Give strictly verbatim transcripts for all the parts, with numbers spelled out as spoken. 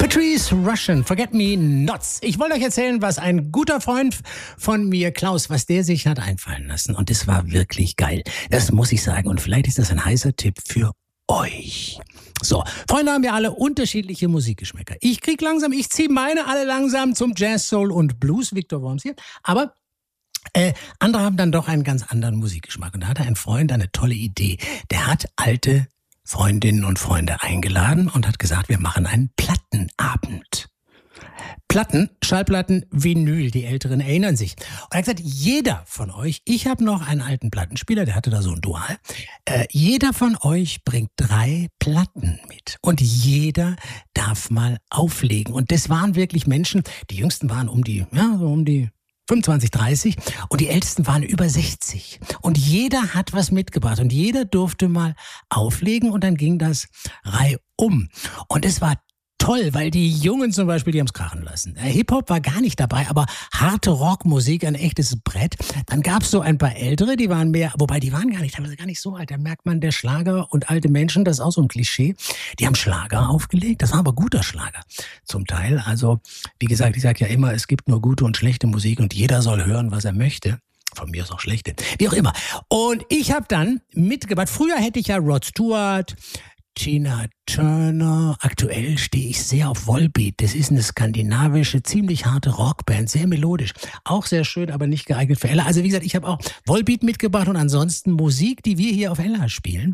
Patrice Rushen, Forget Me Nots. Ich wollte euch erzählen, was ein guter Freund von mir, Klaus, was der sich hat einfallen lassen. Und das war wirklich geil. Das muss ich sagen. Und vielleicht ist das ein heißer Tipp für euch. So, Freunde, haben wir alle unterschiedliche Musikgeschmäcker. Ich krieg langsam, ich ziehe meine alle langsam zum Jazz, Soul und Blues. Victor Worms hier. Aber Äh, andere haben dann doch einen ganz anderen Musikgeschmack. Und da hatte ein Freund eine tolle Idee. Der hat alte Freundinnen und Freunde eingeladen und hat gesagt, wir machen einen Plattenabend. Platten, Schallplatten, Vinyl, die Älteren erinnern sich. Und er hat gesagt, jeder von euch, ich habe noch einen alten Plattenspieler, der hatte da so ein Dual, äh, jeder von euch bringt drei Platten mit. Und jeder darf mal auflegen. Und das waren wirklich Menschen, die Jüngsten waren um die, ja, so um die fünfundzwanzig, dreißig und die Ältesten waren über sechzig. Und jeder hat was mitgebracht und jeder durfte mal auflegen und dann ging das reihum. Und es war toll, weil die Jungen zum Beispiel, die haben's krachen lassen. Hip-Hop war gar nicht dabei, aber harte Rockmusik, ein echtes Brett. Dann gab's so ein paar Ältere, die waren mehr, wobei die waren gar nicht, teilweise gar nicht so alt. Da merkt man, der Schlager und alte Menschen, das ist auch so ein Klischee. Die haben Schlager aufgelegt, das war aber guter Schlager zum Teil. Also, wie gesagt, ich sage ja immer, es gibt nur gute und schlechte Musik und jeder soll hören, was er möchte. Von mir ist auch schlechte, wie auch immer. Und ich habe dann mitgebracht, früher hätte ich ja Rod Stewart, Tina Turner. Aktuell stehe ich sehr auf Volbeat. Das ist eine skandinavische, ziemlich harte Rockband, sehr melodisch. Auch sehr schön, aber nicht geeignet für Ella. Also wie gesagt, ich habe auch Volbeat mitgebracht und ansonsten Musik, die wir hier auf Ella spielen.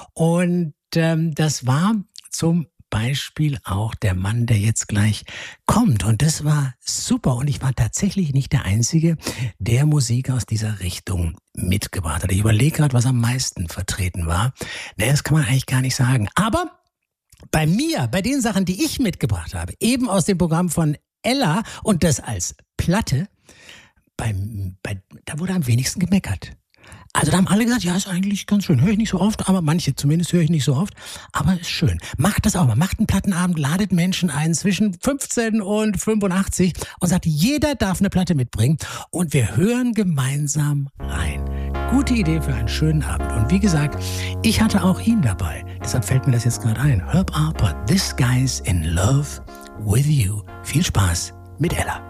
Und ähm, das war zum Beispiel auch der Mann, der jetzt gleich kommt. Und das war super. Und ich war tatsächlich nicht der Einzige, der Musik aus dieser Richtung mitgebracht hat. Ich überlege gerade, was am meisten vertreten war. Ne, das kann man eigentlich gar nicht sagen. Aber bei mir, bei den Sachen, die ich mitgebracht habe, eben aus dem Programm von Ella und das als Platte, beim, bei, da wurde am wenigsten gemeckert. Also da haben alle gesagt, ja, ist eigentlich ganz schön. Höre ich nicht so oft, aber manche zumindest höre ich nicht so oft. Aber ist schön. Macht das auch mal. Macht einen Plattenabend, ladet Menschen ein zwischen fünfzehn und fünfundachtzig und sagt, jeder darf eine Platte mitbringen. Und wir hören gemeinsam rein. Gute Idee für einen schönen Abend. Und wie gesagt, ich hatte auch ihn dabei. Deshalb fällt mir das jetzt gerade ein. Herb Alpert, This Guy's in Love with You. Viel Spaß mit Ella.